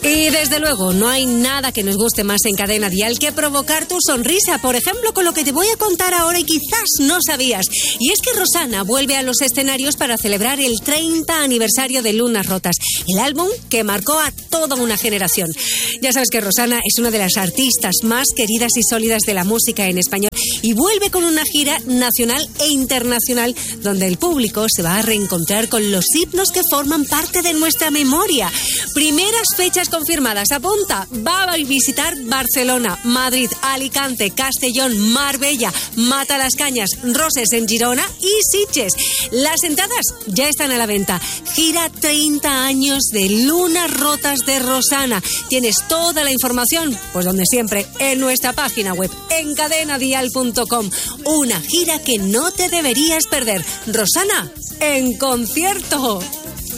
Y desde luego, no hay nada que nos guste más en Cadena Dial que provocar tu sonrisa, por ejemplo, con lo que te voy a contar ahora y quizás no sabías. Y es que Rosana vuelve a los escenarios para celebrar el 30 aniversario de Lunas Rotas, el álbum que marcó a toda una generación. Ya sabes que Rosana es una de las artistas más queridas y sólidas de la música en español y vuelve con una gira nacional e internacional donde el público se va a reencontrar con los himnos que forman parte de nuestra memoria. Primeras fechas confirmadas, apunta, va a visitar Barcelona, Madrid, Alicante, Castellón, Marbella, Matalascañas, Roses en Girona y Sitges. Las entradas ya están a la venta. Gira 30 años de Lunas Rotas de Rosana. Tienes toda la información, pues donde siempre, en nuestra página web, en cadenadial.com. Una gira que no te deberías perder. Rosana, en concierto.